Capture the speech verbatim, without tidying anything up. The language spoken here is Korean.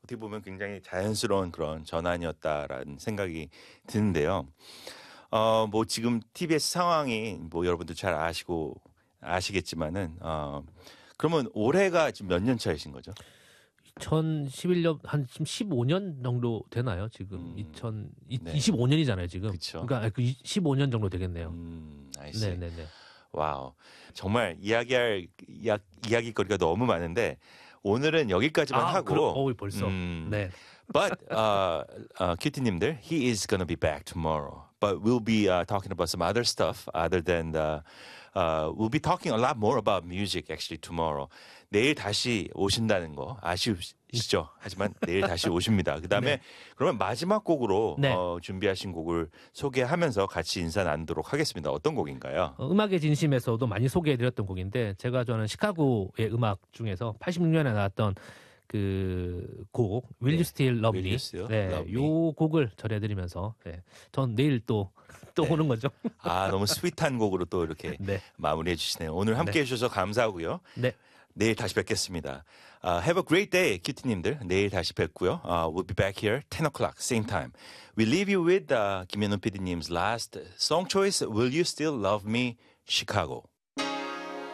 어떻게 보면 굉장히 자연스러운 그런 전환이었다라는 생각이 드는데요. 어, 뭐 지금 티비에스 상황이 뭐 여러분도 잘 아시고 아시겠지만은 어, 그러면 올해가 지금 몇 년 차이신 거죠? 이천십일 년 한 지금 십오 년 정도 되나요? 지금 음, 이천 네. 이십오 년이잖아요, 지금. 그쵸. 그러니까 그 십오 년 정도 되겠네요. 음, I see. 네, 네, 네. 와우. 정말 이야기할 이야, 이야기거리가 너무 많은데 오늘은 여기까지만 아, 하고. 그럼, 어, 벌써. 음, 네. But uh, uh, 큐티님들, he is gonna be back tomorrow. But we'll be uh, talking about some other stuff other than the. Uh, we'll be talking a lot more about music actually tomorrow. 내일 다시 오신다는 거 아시죠? 하지만 내일 다시 오십니다. 그 다음에 네. 그러면 마지막 곡으로 네. 어, 준비하신 곡을 소개하면서 같이 인사 나누도록 하겠습니다. 어떤 곡인가요? 어, 음악의 진심에서도 많이 소개해드렸던 곡인데 제가 좋아하는 시카고의 음악 중에서 팔십육 년에 나왔던 그 곡 Will You Still Love Will Me? You Still 네, Love 요 곡을 전해드리면서 네, 전 내일 또 또 네. 오는 거죠. 아, 너무 스윗한 곡으로 또 이렇게 네. 마무리해 주시네요. 오늘 함께 네. 해주셔서 감사하고요. 네. 내일 다시 뵙겠습니다. Uh, have a great day, 큐티님들. 내일 다시 뵙고요. Uh, we'll be back here ten o'clock, same time. We leave you with uh, 김현우 피디님's last song choice, Will You Still Love Me, Chicago.